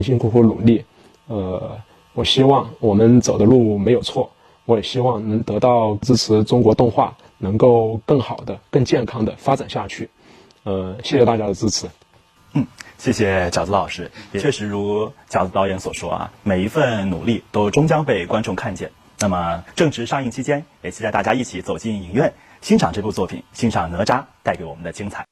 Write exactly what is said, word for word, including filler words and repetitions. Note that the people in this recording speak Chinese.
辛苦苦努力。呃，我希望我们走的路没有错，我也希望能得到支持中国动画能够更好的、更健康的发展下去。呃，谢谢大家的支持。 嗯，谢谢饺子老师。也确实如饺子导演所说啊，每一份努力都终将被观众看见。那么正值上映期间，也期待大家一起走进影院，欣赏这部作品，欣赏哪吒带给我们的精彩。